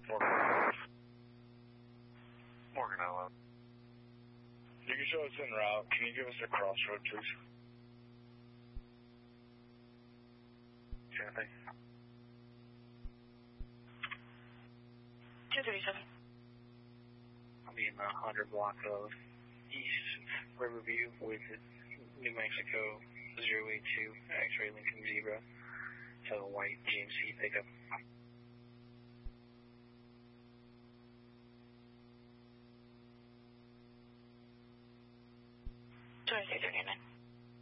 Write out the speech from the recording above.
Morgan Island. You can show us en route. Can you give us a crossroad, please? Sure thing. 237. I'll be in the 100 block of East Riverview with New Mexico 082 X-ray Lincoln Zebra. So a white GMC pickup.